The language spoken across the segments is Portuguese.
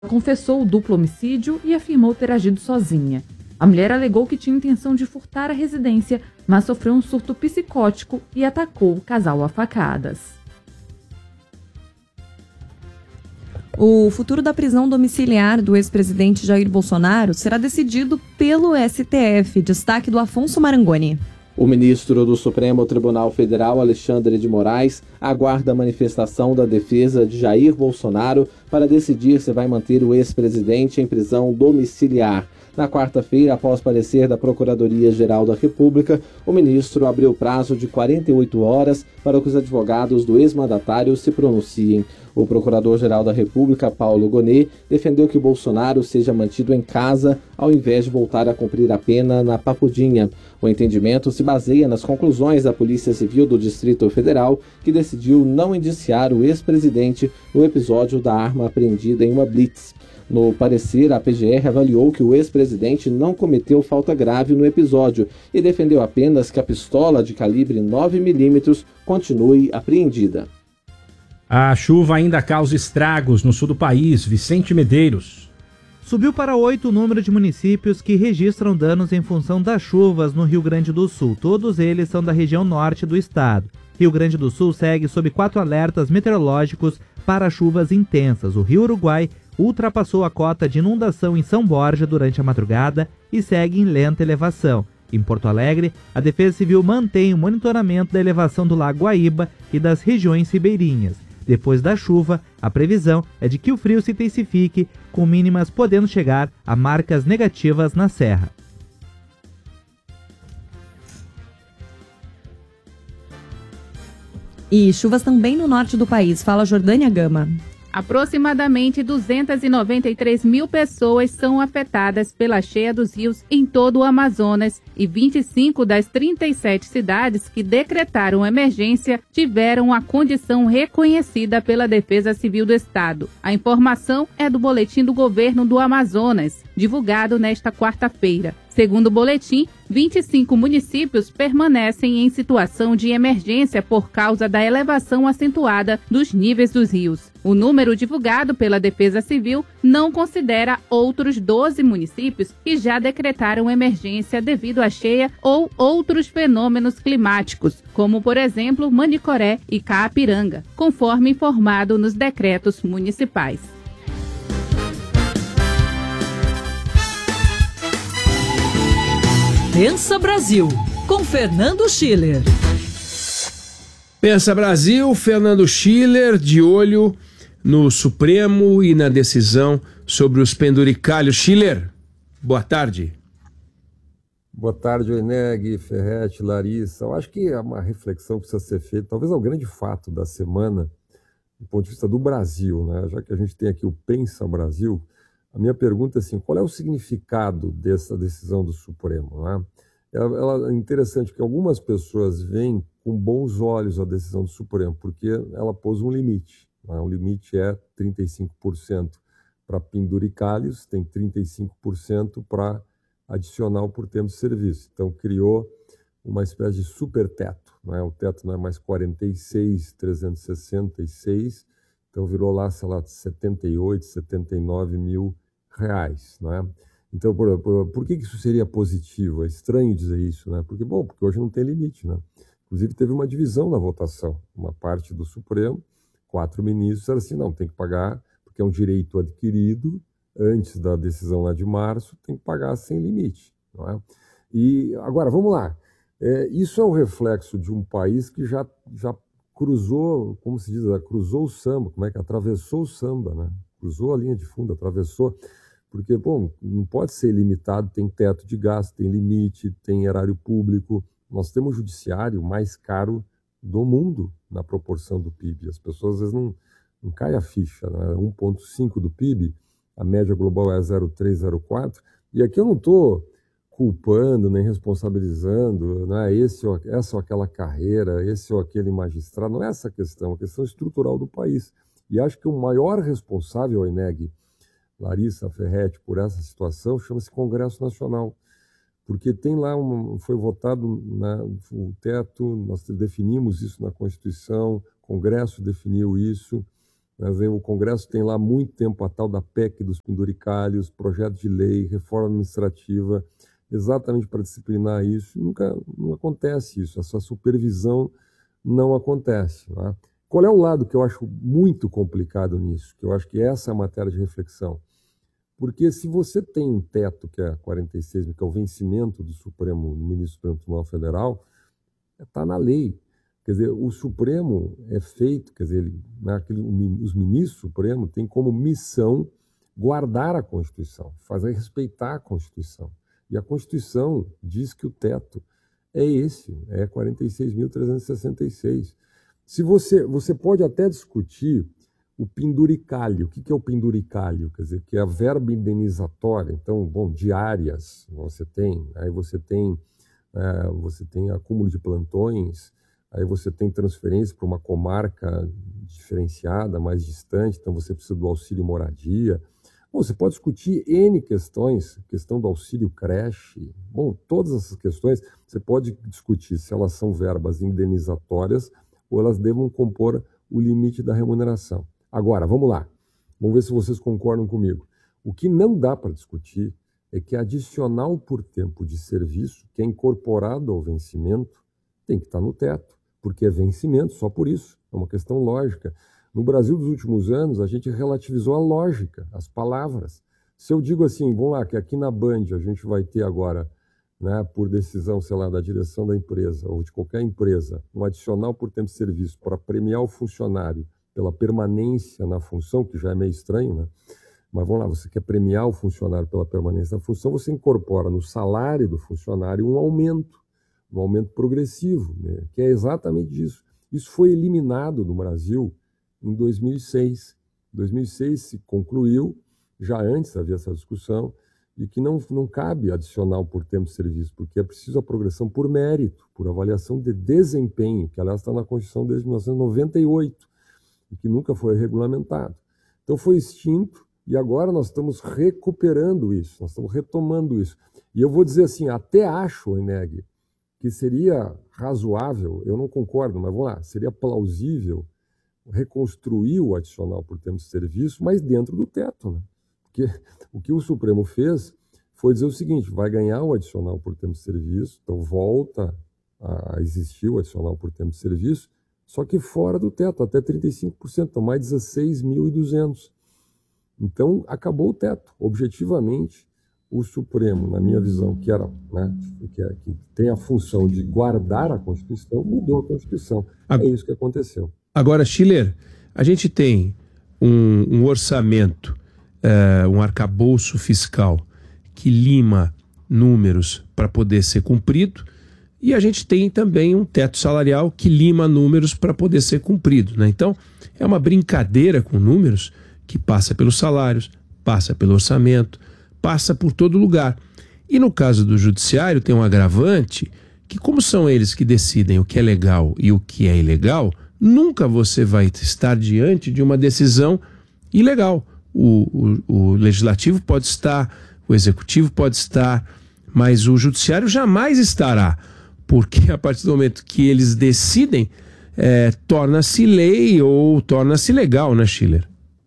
Confessou o duplo homicídio e afirmou ter agido sozinha. A mulher alegou que tinha intenção de furtar a residência, mas sofreu um surto psicótico e atacou o casal a facadas. O futuro da prisão domiciliar do ex-presidente Jair Bolsonaro será decidido pelo STF. Destaque do Afonso Marangoni. O ministro do Supremo Tribunal Federal, Alexandre de Moraes, aguarda a manifestação da defesa de Jair Bolsonaro para decidir se vai manter o ex-presidente em prisão domiciliar. Na quarta-feira, após parecer da Procuradoria-Geral da República, o ministro abriu prazo de 48 horas para que os advogados do ex-mandatário se pronunciem. O Procurador-Geral da República, Paulo Gonet, defendeu que Bolsonaro seja mantido em casa ao invés de voltar a cumprir a pena na Papudinha. O entendimento se baseia nas conclusões da Polícia Civil do Distrito Federal, que decidiu não indiciar o ex-presidente no episódio da arma apreendida em uma blitz. No parecer, a PGR avaliou que o ex-presidente não cometeu falta grave no episódio e defendeu apenas que a pistola de calibre 9mm continue apreendida. A chuva ainda causa estragos no sul do país. Vicente Medeiros. Subiu para 8 o número de municípios que registram danos em função das chuvas no Rio Grande do Sul. Todos eles são da região norte do estado. Rio Grande do Sul segue sob 4 alertas meteorológicos para chuvas intensas. O Rio Uruguai ultrapassou a cota de inundação em São Borja durante a madrugada e segue em lenta elevação. Em Porto Alegre, a Defesa Civil mantém o monitoramento da elevação do Lago Guaíba e das regiões ribeirinhas. Depois da chuva, a previsão é de que o frio se intensifique, com mínimas podendo chegar a marcas negativas na Serra. E chuvas também no norte do país. Fala Jordânia Gama. Aproximadamente 293 mil pessoas são afetadas pela cheia dos rios em todo o Amazonas e 25 das 37 cidades que decretaram emergência tiveram a condição reconhecida pela Defesa Civil do Estado. A informação é do Boletim do Governo do Amazonas, divulgado nesta quarta-feira. Segundo o boletim, 25 municípios permanecem em situação de emergência por causa da elevação acentuada dos níveis dos rios. O número divulgado pela Defesa Civil não considera outros 12 municípios que já decretaram emergência devido à cheia ou outros fenômenos climáticos, como, por exemplo, Manicoré e Caapiranga, conforme informado nos decretos municipais. Pensa Brasil, com Fernando Schiller. Pensa Brasil, Fernando Schiller, de olho no Supremo e na decisão sobre os penduricalhos. Schiller, boa tarde. Boa tarde, Oineg, Ferretti, Larissa. Eu acho que é uma reflexão que precisa ser feita, talvez é o grande fato da semana, do ponto de vista do Brasil, né? Já que a gente tem aqui o Pensa Brasil, a minha pergunta é assim, qual é o significado dessa decisão do Supremo, né? Ela é interessante porque algumas pessoas veem com bons olhos a decisão do Supremo, porque ela pôs um limite, né? O limite é 35% para penduricalhos, tem 35% para adicional por tempo de serviço. Então criou uma espécie de super teto, né? O teto não é mais 46.366, então virou lá, sei lá, 78, 79 mil reais, né? Então, por que isso seria positivo? É estranho dizer isso, né? Porque hoje não tem limite, né? Inclusive teve uma divisão na votação, uma parte do Supremo, 4 ministros disseram assim, não, tem que pagar, porque é um direito adquirido, antes da decisão lá de março, tem que pagar sem limite, não é? E agora, vamos lá, isso é um reflexo de um país que já cruzou, como se diz, cruzou o samba, atravessou o samba, né? Cruzou a linha de fundo, atravessou, porque, não pode ser ilimitado, tem teto de gasto, tem limite, tem erário público. Nós temos o judiciário mais caro do mundo na proporção do PIB. As pessoas, às vezes, não caem a ficha, né? 1,5 do PIB, a média global é 0,3, 0,4. E aqui eu não estou culpando, nem responsabilizando, né? Essa ou aquela carreira, esse ou aquele magistrado. Não é essa a questão, é a questão estrutural do país. E acho que o maior responsável, Oineg, Larissa, Ferretti, por essa situação, chama-se Congresso Nacional. Porque tem lá, foi votado o teto, nós definimos isso na Constituição, o Congresso definiu isso, Mas o Congresso tem lá há muito tempo a tal da PEC dos penduricalhos, projeto de lei, reforma administrativa, exatamente para disciplinar isso. Não acontece isso, essa supervisão não acontece. Né? Qual é o lado que eu acho muito complicado nisso? Que eu acho que essa é a matéria de reflexão. Porque se você tem um teto, que é 46 mil, que é o vencimento do ministro do Supremo Tribunal Federal, está na lei. Quer dizer, o Supremo é feito, quer dizer, os ministros do Supremo têm como missão guardar a Constituição, fazer respeitar a Constituição. E a Constituição diz que o teto é esse, é 46.366. Se você pode até discutir o penduricalho. O que é o penduricalho? Quer dizer, que é a verba indenizatória. Então, diárias você tem, aí você tem acúmulo de plantões, aí você tem transferência para uma comarca diferenciada, mais distante, então você precisa do auxílio moradia. Você pode discutir N questões, questão do auxílio creche, todas essas questões você pode discutir se elas são verbas indenizatórias ou elas devam compor o limite da remuneração. Agora, vamos lá, vamos ver se vocês concordam comigo. O que não dá para discutir é que adicional por tempo de serviço, que é incorporado ao vencimento, tem que estar no teto, porque é vencimento, só por isso, é uma questão lógica. No Brasil dos últimos anos, a gente relativizou a lógica, as palavras. Se eu digo assim, vamos lá, que aqui na Band a gente vai ter agora, né, por decisão, sei lá, da direção da empresa ou de qualquer empresa, um adicional por tempo de serviço para premiar o funcionário pela permanência na função, que já é meio estranho, né? Mas vamos lá, você quer premiar o funcionário pela permanência na função, você incorpora no salário do funcionário um aumento progressivo, né, que é exatamente isso. Isso foi eliminado no Brasil em 2006. Em 2006 se concluiu, já antes havia essa discussão, de que não cabe adicional por tempo de serviço, porque é preciso a progressão por mérito, por avaliação de desempenho, que aliás está na Constituição desde 1998, e que nunca foi regulamentado. Então foi extinto, e agora nós estamos recuperando isso, nós estamos retomando isso. E eu vou dizer assim, até acho, Eneg, que seria razoável, eu não concordo, mas vamos lá, seria plausível reconstruir o adicional por tempo de serviço, mas dentro do teto, né? Porque o que o Supremo fez foi dizer o seguinte, vai ganhar o adicional por tempo de serviço, então volta a existir o adicional por tempo de serviço, só que fora do teto, até 35%, então mais 16.200. Então, acabou o teto. Objetivamente, o Supremo, na minha visão, que tem a função de guardar a Constituição, mudou a Constituição. É isso que aconteceu. Agora, Schiller, a gente tem um orçamento, um arcabouço fiscal que lima números para poder ser cumprido, e a gente tem também um teto salarial que lima números para poder ser cumprido, né? Então, é uma brincadeira com números que passa pelos salários, passa pelo orçamento, passa por todo lugar. E no caso do judiciário tem um agravante que, como são eles que decidem o que é legal e o que é ilegal, nunca você vai estar diante de uma decisão ilegal. O legislativo pode estar, o executivo pode estar, mas o judiciário jamais estará, porque a partir do momento que eles decidem, torna-se lei ou torna-se legal, né, Schiller?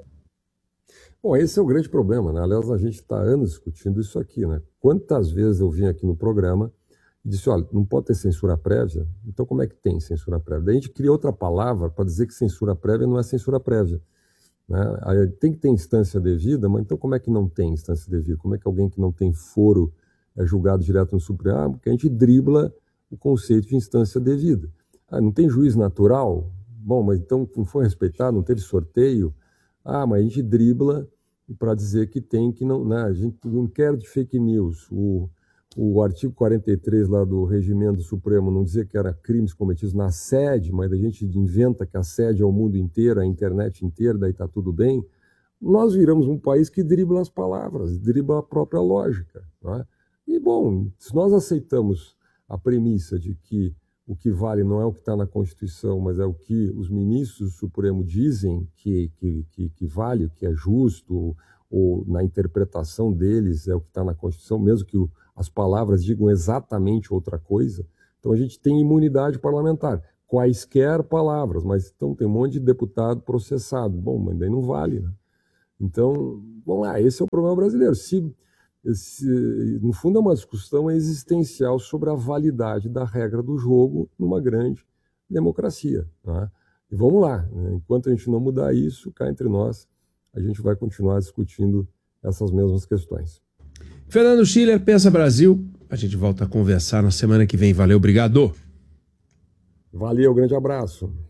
Bom, esse é o grande problema, né? Aliás, a gente está há anos discutindo isso aqui, né? Quantas vezes eu vim aqui no programa e disse, olha, não pode ter censura prévia? Então como é que tem censura prévia? Daí a gente cria outra palavra para dizer que censura prévia não é censura prévia, né? Aí tem que ter instância devida, mas então como é que não tem instância devida? Como é que alguém que não tem foro é julgado direto no Supremo? Porque a gente dribla o conceito de instância devida. Não tem juiz natural? Bom, mas então não foi respeitado, não teve sorteio? Mas a gente dribla para dizer que tem, que não, né? A gente não quer de fake news. O artigo 43 lá do Regimento do Supremo não dizia que era crimes cometidos na sede, mas a gente inventa que a sede é o mundo inteiro, a internet inteira, daí está tudo bem. Nós viramos um país que dribla as palavras, dribla a própria lógica, né? E, bom, se nós aceitamos a premissa de que o que vale não é o que está na Constituição, mas é o que os ministros do Supremo dizem que vale, o que é justo, ou na interpretação deles é o que está na Constituição, mesmo que as palavras digam exatamente outra coisa. Então a gente tem imunidade parlamentar. quaisquer palavras, mas então tem um monte de deputado processado. Bom, mas daí não vale, né? Então, vamos lá, esse é o problema brasileiro. No fundo é uma discussão existencial sobre a validade da regra do jogo numa grande democracia, né? E vamos lá, né? Enquanto a gente não mudar isso, cá entre nós, a gente vai continuar discutindo essas mesmas questões. Fernando Schiller, Pensa Brasil. A gente volta a conversar na semana que vem. Valeu, obrigado. Valeu, grande abraço.